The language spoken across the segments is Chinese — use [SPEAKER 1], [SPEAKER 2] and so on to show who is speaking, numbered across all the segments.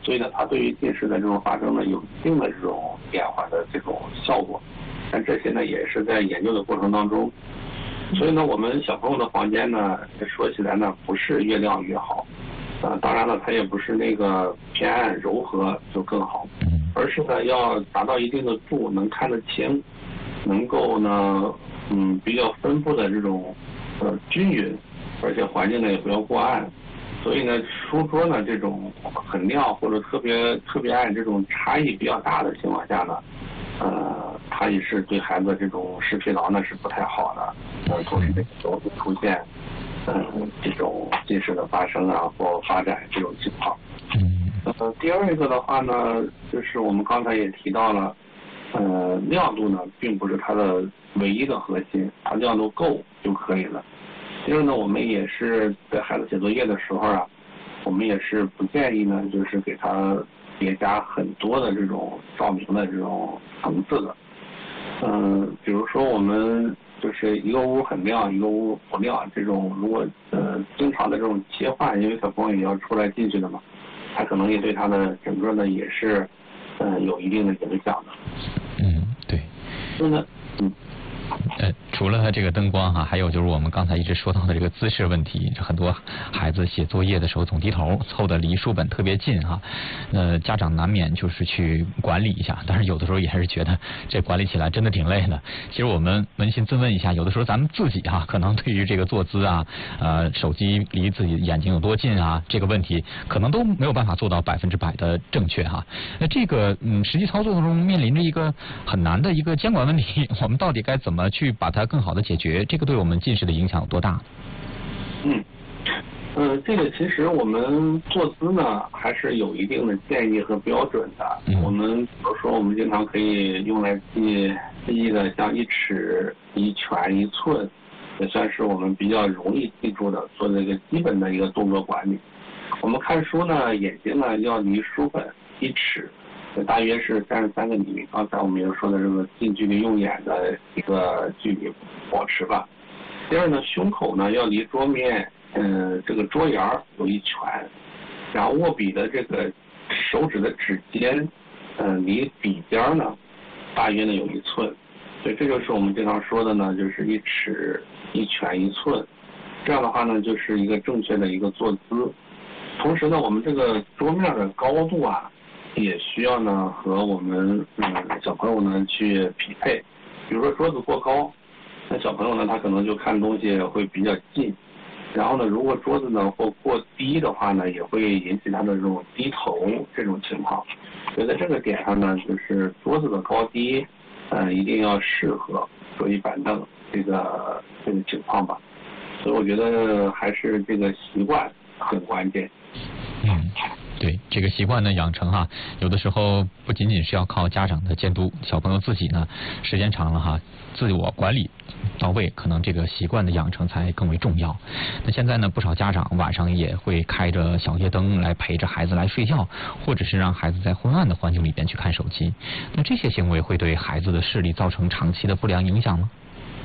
[SPEAKER 1] 所以呢，它对于近视的这种发生呢，有一定的这种延缓的这种效果。但这些呢，也是在研究的过程当中。所以呢，我们小朋友的房间呢，说起来呢，不是越亮越好。当然了，它也不是那个偏暗柔和就更好，而是呢要达到一定的度，能看得清，能够呢比较分布的这种均匀，而且环境呢也不要过暗。所以呢，书桌呢这种很亮或者特别暗这种差异比较大的情况下呢，它也是对孩子这种视疲劳呢是不太好的，同时也容易出现这种近视的发生啊或发展这种情况。第二一个的话呢，就是我们刚才也提到了，亮度呢并不是它的唯一的核心，它亮度够就可以了。第二呢，我们也是在孩子写作业的时候啊，我们也是不建议呢，就是给他叠加很多的这种照明的这种层次的。比如说我们就是一个屋很亮，一个屋不亮，这种如果经常的这种切换，因为小朋友也要出来进去的嘛，他可能也对他的整个呢也是有一定的影响的。
[SPEAKER 2] 对。
[SPEAKER 1] 所以呢，
[SPEAKER 2] 除了这个灯光哈，还有就是我们刚才一直说到的这个姿势问题，很多孩子写作业的时候总低头，凑得离书本特别近哈，家长难免就是去管理一下，但是有的时候也是觉得这管理起来真的挺累的。其实我们扪心自问一下，有的时候咱们自己哈，可能对于这个坐姿啊，手机离自己眼睛有多近啊，这个问题可能都没有办法做到100%的正确哈。那这个实际操作中面临着一个很难的一个监管问题，我们到底该怎么去把它更好的解决？这个对我们近视的影响有多大？
[SPEAKER 1] 这个其实我们坐姿呢还是有一定的建议和标准的。我们比如说，我们经常可以用来记忆的，像1尺、1拳、1寸，也算是我们比较容易记住的，做这个基本的一个动作管理。我们看书呢，眼睛呢要离书本1尺，大约是33个厘米。刚才我们也说的这个近距离用眼的一个距离保持吧。第二呢，胸口呢要离桌面这个桌沿有1拳，然后握笔的这个手指的指尖离笔尖呢大约呢有1寸。所以这就是我们经常说的呢，就是1尺、1拳、1寸。这样的话呢，就是一个正确的一个坐姿。同时呢，我们这个桌面的高度啊，也需要呢和我们小朋友呢去匹配。比如说桌子过高，那小朋友呢他可能就看东西会比较近，然后呢如果桌子呢或过低的话呢，也会引起他的这种低头这种情况。所以在这个点上呢，就是桌子的高低一定要适合桌椅板凳这个情况吧。所以我觉得还是这个习惯很关键。
[SPEAKER 2] 对，这个习惯的养成哈，有的时候不仅仅是要靠家长的监督，小朋友自己呢，时间长了哈，自我管理到位，可能这个习惯的养成才更为重要。那现在呢，不少家长晚上也会开着小夜灯来陪着孩子来睡觉，或者是让孩子在昏暗的环境里边去看手机。那这些行为会对孩子的视力造成长期的不良影响吗？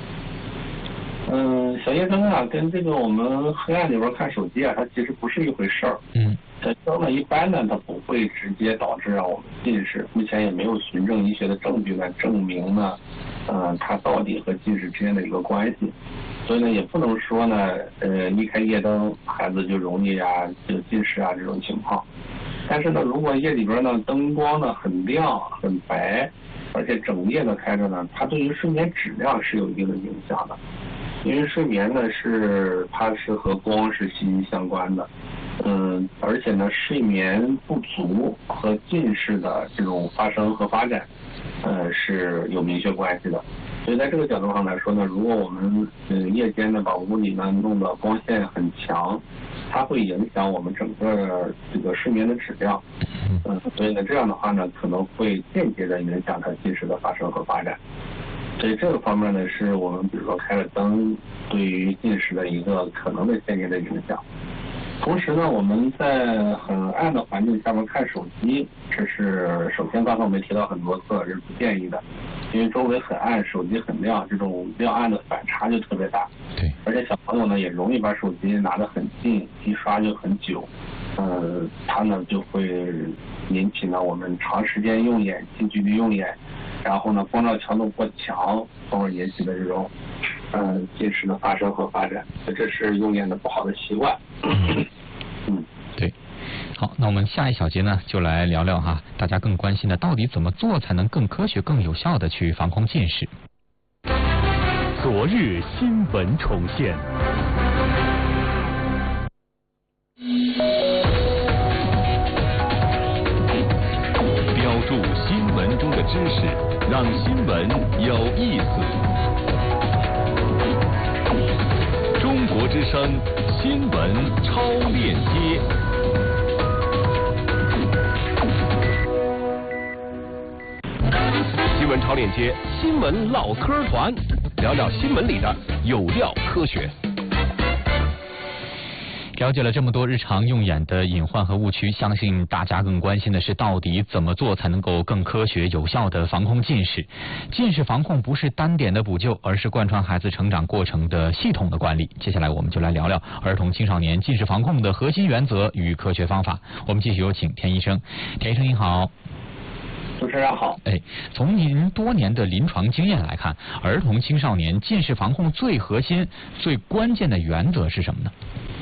[SPEAKER 1] 小夜灯啊，跟这个我们黑暗里边看手机啊，它其实不是一回事儿。小夜灯呢，一般呢，它不会直接导致我们近视，目前也没有循证医学的证据来证明呢，它到底和近视之间的一个关系。所以呢，也不能说呢，一开夜灯，孩子就容易就近视这种情况。但是呢，如果夜里边呢，灯光呢很亮、很白，而且整夜的开着呢，它对于睡眠质量是有一定的影响的。因为睡眠呢它是和光是息息相关的，而且呢睡眠不足和近视的这种发生和发展，是有明确关系的。所以在这个角度上来说呢，如果我们夜间呢把屋里呢弄得光线很强，它会影响我们整个这个睡眠的质量，所以呢这样的话呢可能会间接的影响它近视的发生和发展。所以这个方面呢，是我们比如说开了灯对于近视的一个可能的间接的影响。同时呢，我们在很暗的环境下面看手机，这是首先刚才我们提到很多次，这是不建议的，因为周围很暗，手机很亮，这种亮暗的反差就特别大。
[SPEAKER 2] 对，
[SPEAKER 1] 而且小朋友呢也容易把手机拿得很近，一刷就很久。他呢就会引起呢我们长时间用眼、近距离用眼，然后呢光照强度过强，从而引起的这种近视的发生和发展，这是用眼的不好的习惯。
[SPEAKER 2] 对。好，那我们下一小节呢，就来聊聊哈，大家更关心的到底怎么做才能更科学、更有效的去防控近视。
[SPEAKER 3] 昨日新闻重现。标注新闻中的知识，让新闻有意思。中国之声新闻超链接。新闻超链接，新闻唠嗑团，聊聊新闻里的有料科学。
[SPEAKER 2] 了解了这么多日常用眼的隐患和误区，相信大家更关心的是到底怎么做才能够更科学有效的防控近视。近视防控不是单点的补救，而是贯穿孩子成长过程的系统的管理。接下来我们就来聊聊儿童青少年近视防控的核心原则与科学方法。我们继续有请田医生。田医生您好。
[SPEAKER 1] 主持人好。
[SPEAKER 2] 从您多年的临床经验来看，儿童青少年近视防控最核心、最关键的原则是什么呢？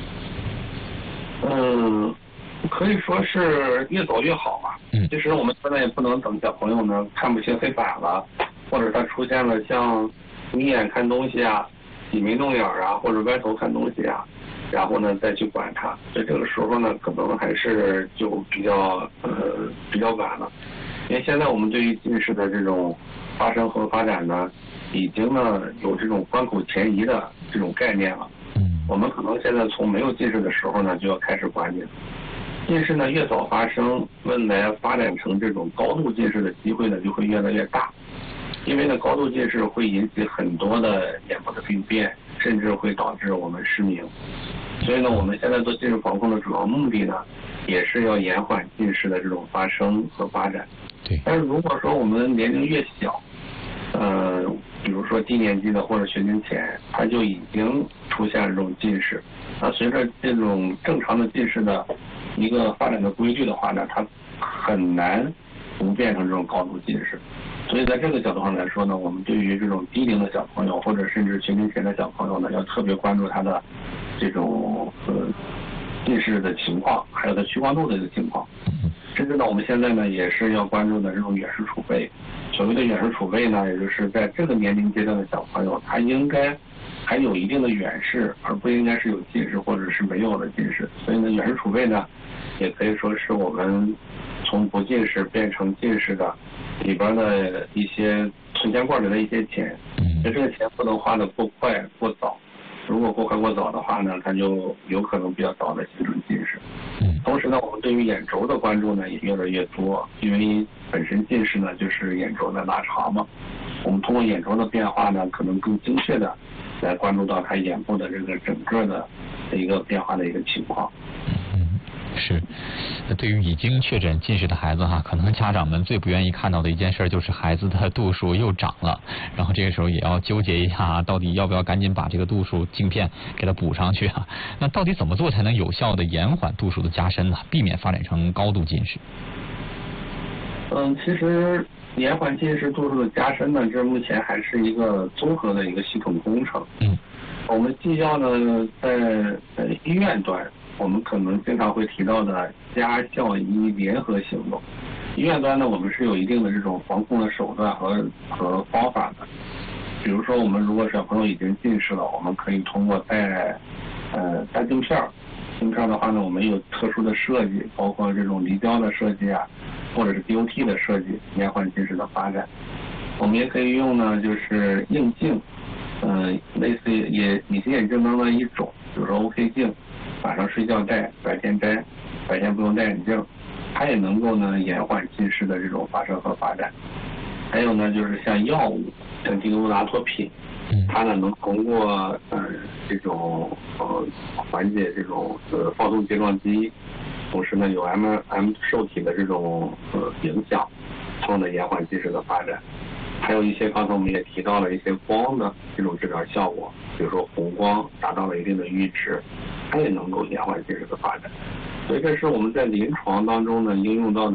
[SPEAKER 1] 可以说是越早越好吧。其实我们现在也不能等小朋友呢看不清黑板了，或者他出现了像眯眼看东西啊、挤眉弄眼啊，或者歪头看东西啊，然后呢再去管他。所以这个时候呢，可能还是就比较晚了。因为现在我们对于近视的这种发生和发展呢，已经呢有这种关口前移的这种概念了。我们可能现在从没有近视的时候呢，就要开始管理。近视呢越早发生，未来发展成这种高度近视的机会呢就会越来越大。因为呢高度近视会引起很多的眼部的病变，甚至会导致我们失明。所以呢我们现在做近视防控的主要目的呢，也是要延缓近视的这种发生和发展。但是如果说我们年龄越小，比如说低年级的或者学龄前，他就已经出现了这种近视。那随着这种正常的近视的一个发展的规律的话呢，它很难不变成这种高度近视。所以在这个角度上来说呢，我们对于这种低龄的小朋友或者甚至学龄前的小朋友呢，要特别关注他的这种近视的情况，还有他屈光度的一个情况。甚至呢，我们现在呢也是要关注的这种远视储备。所谓的远视储备呢，也就是在这个年龄阶段的小朋友，他应该还有一定的远视，而不应该是有近视或者是没有的近视。所以呢，远视储备呢，也可以说是我们从不近视变成近视的里边的一些存钱罐里的一些钱。这个钱不能花得过快过早。如果过快过早的话呢，它就有可能比较早的形成近视。同时呢，我们对于眼轴的关注呢也越来越多，因为本身近视呢就是眼轴的拉长嘛。我们通过眼轴的变化呢，可能更精确的来关注到他眼部的这个整个的一个变化的一个情况。
[SPEAKER 2] 是，对于已经确诊近视的孩子哈，可能家长们最不愿意看到的一件事就是孩子的度数又长了，然后这个时候也要纠结一下，到底要不要赶紧把这个度数镜片给它补上去啊？那到底怎么做才能有效的延缓度数的加深呢？避免发展成高度近视？
[SPEAKER 1] 其实延缓近视度数的加深呢，这目前还是一个综合的一个系统工程。我们既要呢在医院端，我们可能经常会提到的家校医联合行动。医院端呢，我们是有一定的这种防控的手段和方法的。比如说，我们如果小朋友已经近视了，我们可以通过戴镜片。镜片的话呢，我们有特殊的设计，包括这种离焦的设计啊，或者是 DOT 的设计，延缓近视的发展。我们也可以用呢，就是硬镜，类似于隐形眼镜当中的一种，比如说 OK 镜，晚上睡觉戴，白天摘，白天不用戴眼镜，它也能够呢延缓近视的这种发生和发展。还有呢，就是像药物，像地卢达托品，它呢能通过这种缓解这种放松睫状肌，同时呢有 M 受体的这种影响，从而延缓近视的发展。还有一些刚才我们也提到了一些光的这种治疗效果，比如说红光达到了一定的阈值，它也能够延缓近视的发展。所以这是我们在临床当中呢应用到的